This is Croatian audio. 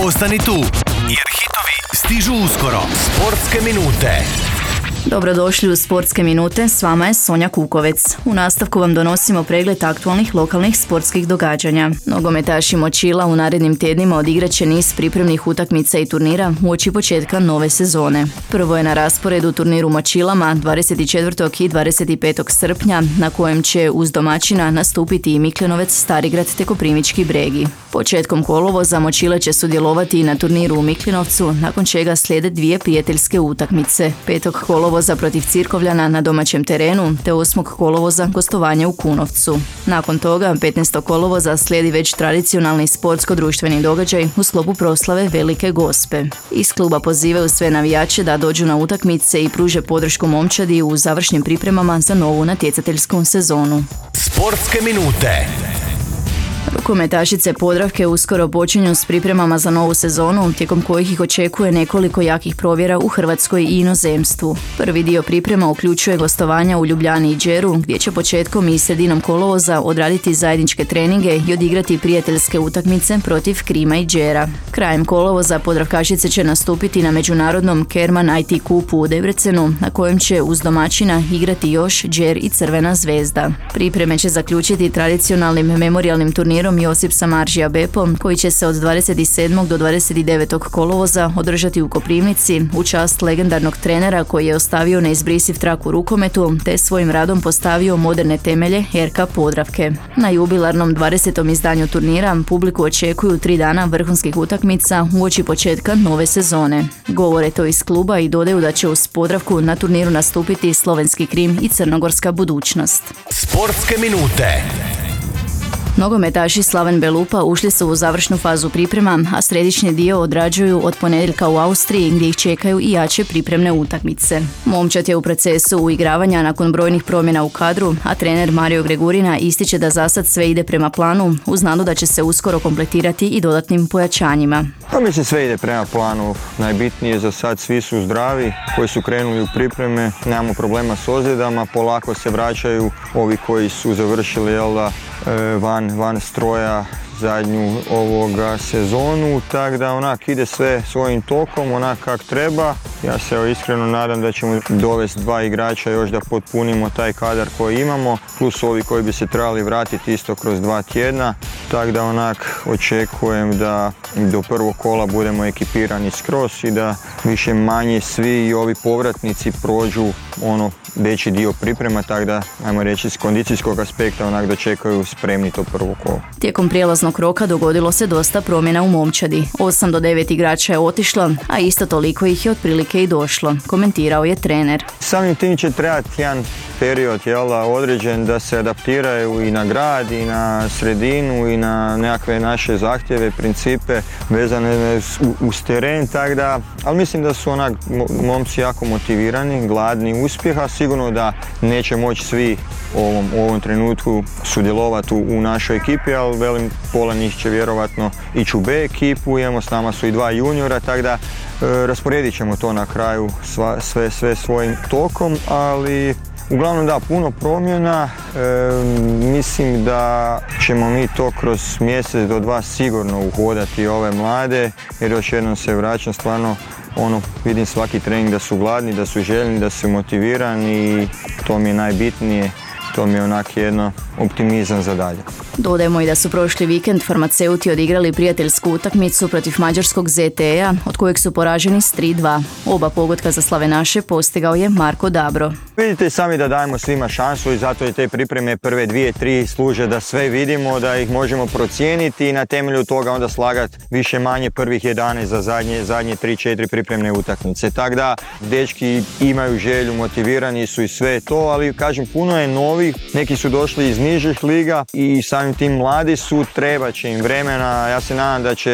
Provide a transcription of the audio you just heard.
Ostani tu, jer hitovi stižu uskoro. Sportske minute. Dobrodošli u Sportske minute, s vama je Sonja Kukovec. U nastavku vam donosimo pregled aktualnih lokalnih sportskih događanja. Nogometaši Močila u narednim tjednima odigrat će niz pripremnih utakmica i turnira uoči početka nove sezone. Prvo je na rasporedu turnir u Močilama 24. i 25. srpnja, na kojem će uz domaćina nastupiti i Miklenovec, Starigrad te Koprivnički Bregi. Početkom kolovoza Močile će sudjelovati i na turniru u Miklinovcu, nakon čega slijede dvije prijateljske utakmice. 5. kolovoza protiv Cirkovljana na domaćem terenu, te 8. kolovoza gostovanje u Kunovcu. Nakon toga, 15. kolovoza slijedi već tradicionalni sportsko-društveni događaj u sklopu proslave Velike Gospe. Iz kluba pozivaju sve navijače da dođu na utakmice i pruže podršku momčadi u završnim pripremama za novu natjecateljsku sezonu. Sportske minute. Rukometašice Podravke uskoro počinju s pripremama za novu sezonu, tijekom kojih ih očekuje nekoliko jakih provjera u Hrvatskoj i inozemstvu. Prvi dio priprema uključuje gostovanja u Ljubljani i Đeru, gdje će početkom i sredinom kolovoza odraditi zajedničke treninge i odigrati prijateljske utakmice protiv Krima i Đera. Krajem kolovoza Podravkašice će nastupiti na međunarodnom Kerman IT kupu u Debrecenu, na kojem će uz domaćina igrati još Đer i Crvena zvezda. Pripreme će zaključiti tradicionalnim memorijalnim turnirom Josip Samardžija Bepo, koji će se od 27. do 29. kolovoza održati u Koprivnici u čast legendarnog trenera koji je ostavio neizbrisiv trak u rukometu te svojim radom postavio moderne temelje RK Podravke. Na jubilarnom 20. izdanju turnira publiku očekuju 3 dana vrhunskih utakmica uoči početka nove sezone. Govore to iz kluba i dodaju da će uz Podravku na turniru nastupiti Slovenski Krim i Crnogorska budućnost. Sportske minute. Nogometaši Slaven Belupa ušli su u završnu fazu priprema, a središnji dio odrađuju od ponedjeljka u Austriji, gdje ih čekaju i jače pripremne utakmice. Momčad je u procesu uigravanja nakon brojnih promjena u kadru, a trener Mario Gregurina ističe da zasad sve ide prema planu, uz nadu da će se uskoro kompletirati i dodatnim pojačanjima. Pa mislim sve ide prema planu. Najbitnije za sad svi su zdravi, koji su krenuli u pripreme, nemamo problema s ozljedama, polako se vraćaju ovi koji su završili van stroja zadnju ovoga sezonu, tako da onak ide sve svojim tokom, onak kak treba. Ja se iskreno nadam da ćemo dovesti 2 igrača još da potpunimo taj kadar koji imamo, plus ovi koji bi se trebali vratiti isto kroz 2 tjedna, tako da onak očekujem da do prvog kola budemo ekipirani skroz i da više manje svi i ovi povratnici prođu veći dio priprema, tako da, ajmo reći, s kondicijskog aspekta onak dočekaju spremni to prvo kolo. Tijekom prijelaznog roka dogodilo se dosta promjena u momčadi. 8 do 9 igrača je otišlo, a isto toliko ih je otprilike i došlo, komentirao je trener. Samim tim će trebati jedan period određen da se adaptiraju i na grad i na sredinu i na nekakve naše zahtjeve, principe vezane uz teren, tako da, ali mislim da su momci jako motivirani, gladni uspjeha, sigurno da neće moći svi u ovom trenutku sudjelovati u našoj ekipi, ali velim, pola njih će vjerovatno ići u B ekipu, imamo s nama su i 2 juniora, tako da rasporedit ćemo to na kraju sve svojim tokom, ali uglavnom da, puno promjena, mislim da ćemo mi to kroz mjesec do 2 sigurno uhodati ove mlade, jer još jednom se vraćam, stvarno vidim svaki trening da su gladni, da su željni, da su motivirani i to mi je najbitnije, to mi je onak jedno optimizam za dalje. Dodajemo i da su prošli vikend farmaceuti odigrali prijateljsku utakmicu protiv mađarskog ZTE-a, od kojeg su poraženi s 3-2. Oba pogotka za slavenaše postigao je Marko Dabro. Vidite sami da dajemo svima šansu i zato i te pripreme prve 2-3 služe da sve vidimo, da ih možemo procijeniti i na temelju toga onda slagati više manje prvih 11 za zadnje 3-4 pripremne utakmice. Tako da dečki imaju želju, motivirani su i sve to, ali kažem, puno je novih, neki su došli iz nižih liga i samim tim mladi su, treba će im vremena, ja se nadam da će